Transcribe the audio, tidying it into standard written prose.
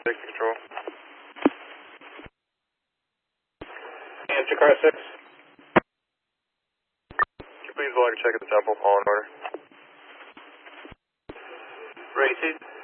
6 control. Answer car 6. Could you please log a check at the temple, all in order? Racing.